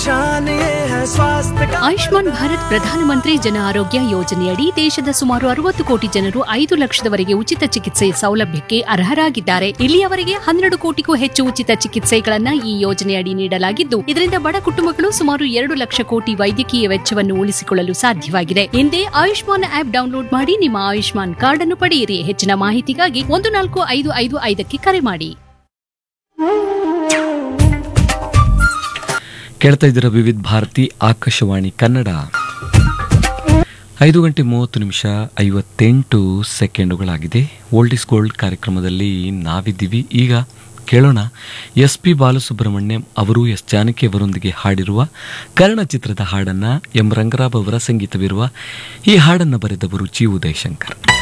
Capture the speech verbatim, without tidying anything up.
ಆಯುಷ್ಮಾನ್ ಭಾರತ್ ಪ್ರಧಾನಮಂತ್ರಿ ಜನ ಆರೋಗ್ಯ ಯೋಜನೆಯಡಿ ದೇಶದ ಸುಮಾರು ಅರವತ್ತು ಕೋಟಿ ಜನರು ಐದು ಲಕ್ಷದವರೆಗೆ ಉಚಿತ ಚಿಕಿತ್ಸೆ ಸೌಲಭ್ಯಕ್ಕೆ ಅರ್ಹರಾಗಿದ್ದಾರೆ. ಇಲ್ಲಿಯವರೆಗೆ ಹನ್ನೆರಡು ಕೋಟಿಗೂ ಹೆಚ್ಚು ಉಚಿತ ಚಿಕಿತ್ಸೆಗಳನ್ನ ಈ ಯೋಜನೆಯಡಿ ನೀಡಲಾಗಿದ್ದು, ಇದರಿಂದ ಬಡ ಕುಟುಂಬಗಳು ಸುಮಾರು ಎರಡು ಲಕ್ಷ ಕೋಟಿ ವೈದ್ಯಕೀಯ ವೆಚ್ಚವನ್ನು ಉಳಿಸಿಕೊಳ್ಳಲು ಸಾಧ್ಯವಾಗಿದೆ. ಹಿಂದೆ ಆಯುಷ್ಮಾನ್ ಆಪ್ ಡೌನ್ಲೋಡ್ ಮಾಡಿ ನಿಮ್ಮ ಆಯುಷ್ಮಾನ್ ಕಾರ್ಡ್ ಅನ್ನು ಪಡೆಯಿರಿ. ಹೆಚ್ಚಿನ ಮಾಹಿತಿಗಾಗಿ ಒಂದು ನಾಲ್ಕು ಐದು ಐದು ಐದಕ್ಕೆ ಕರೆ ಮಾಡಿ. ಕೇಳ್ತಾ ಇದ್ದೀರ ವಿವಿಧ ಭಾರತಿ ಆಕಾಶವಾಣಿ ಕನ್ನಡ. ಐದು ಗಂಟೆ ಮೂವತ್ತು ನಿಮಿಷ ಐವತ್ತೆಂಟು ಸೆಕೆಂಡುಗಳಾಗಿದೆ. ಓಲ್ಡ್ ಇಸ್ ಗೋಲ್ಡ್ ಕಾರ್ಯಕ್ರಮದಲ್ಲಿ ನಾವಿದ್ದೀವಿ. ಈಗ ಕೇಳೋಣ ಎಸ್ ಪಿ ಬಾಲಸುಬ್ರಹ್ಮಣ್ಯಂ ಅವರು ಎಸ್ ಜಾನಕಿ ಅವರೊಂದಿಗೆ ಹಾಡಿರುವ ಕರ್ಣ ಚಿತ್ರದ ಹಾಡನ್ನು ಎಂ ರಂಗರಾವ್ ಅವರ ಸಂಗೀತವಿರುವ ಈ ಹಾಡನ್ನು ಬರೆದವರು ಜಿ ಉದಯಶಂಕರ್.